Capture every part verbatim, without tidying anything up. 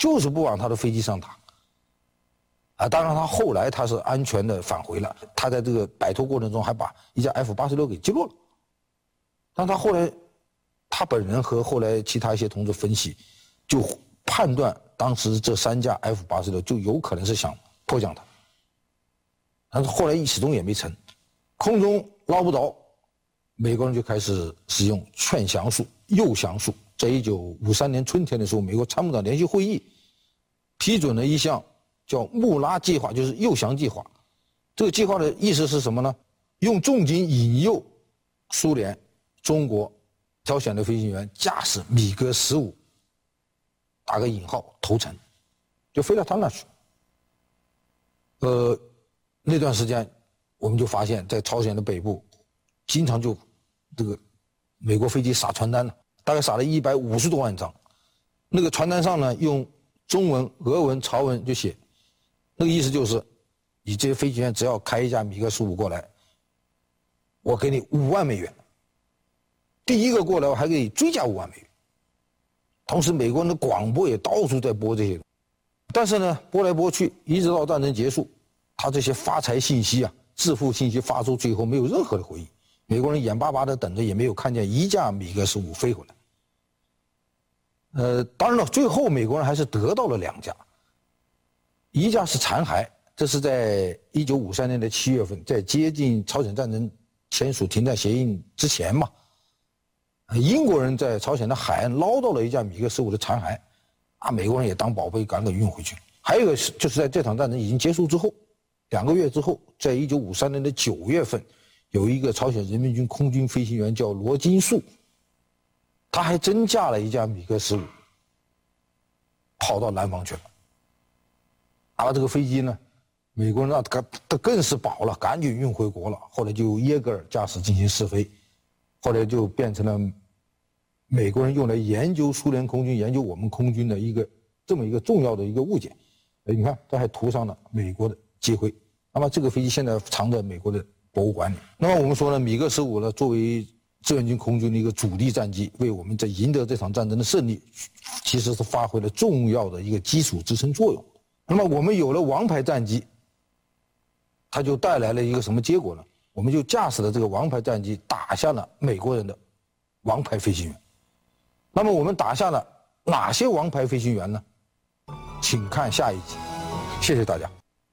就是不往他的飞机上打。啊，当然他后来他是安全的返回了，他在这个摆脱过程中还把一架 F 八十六给击落了。但他后来，他本人和后来其他一些同志分析，就判断当时这三架 F 八十六就有可能是想迫降他，但是后来始终也没成，空中捞不着，美国人就开始使用劝降术、诱降术。在一九五三年春天的时候，美国参谋长联席会议批准了一项叫穆拉计划，就是诱降计划。这个计划的意思是什么呢？用重金引诱苏联、中国、朝鲜的飞行员驾驶米格十五，打个引号投诚，就飞到他那去。呃，那段时间我们就发现，在朝鲜的北部，经常就这个美国飞机撒传单了，大概撒了一百五十多万张。那个传单上呢，用中文、俄文、朝文就写，那个意思就是，你这些飞行员只要开一架米格十五过来，我给你五万美元。第一个过来我还给你追加五万美元。同时，美国人的广播也到处在播这些。但是呢，播来播去，一直到战争结束，他这些发财信息啊、致富信息发出去以后，没有任何的回应。美国人眼巴巴的等着，也没有看见一架米格十五飞回来。呃，当然了，最后美国人还是得到了两架，一架是残骸，这是在一九五三年的七月份，在接近朝鲜战争签署停战协议之前嘛，英国人在朝鲜的海岸捞到了一架米格十五的残骸，啊，美国人也当宝贝赶紧运回去。还有一个是，就是在这场战争已经结束之后，两个月之后，在一九五三年的九月份，有一个朝鲜人民军空军飞行员叫罗金树，他还真驾了一架米格十五，跑到南方去了。拿了这个飞机呢，美国人那他他更是宝了，赶紧运回国了。后来就由耶格尔驾驶进行试飞，后来就变成了美国人用来研究苏联空军、研究我们空军的一个这么一个重要的一个物件。哎，你看，这还涂上了美国的机徽。那么这个飞机现在藏在美国的博物馆里。那么我们说呢，米格十五呢，作为志愿军空军的一个主力战机，为我们在赢得这场战争的胜利，其实是发挥了重要的一个基础支撑作用。那么我们有了王牌战机，它就带来了一个什么结果呢？我们就驾驶了这个王牌战机，打下了美国人的王牌飞行员。那么我们打下了哪些王牌飞行员呢？请看下一集。谢谢大家。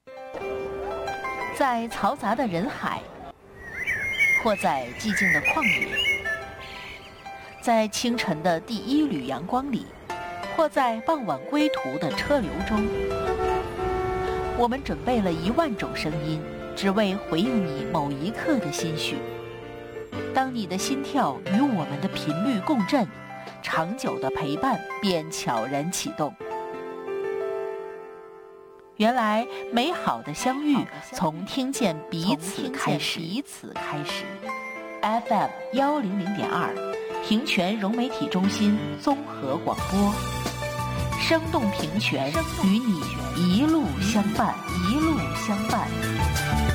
在嘈杂的人海，或在寂静的旷野，在清晨的第一缕阳光里，或在傍晚归途的车流中，我们准备了一万种声音，只为回应你某一刻的心绪。当你的心跳与我们的频率共振，长久的陪伴便悄然启动。原来美好的相遇从听见彼此开始。彼此开始。F M 幺零零点二，平泉融媒体中心综合广播，生动平泉，与你一路相伴，一路相伴。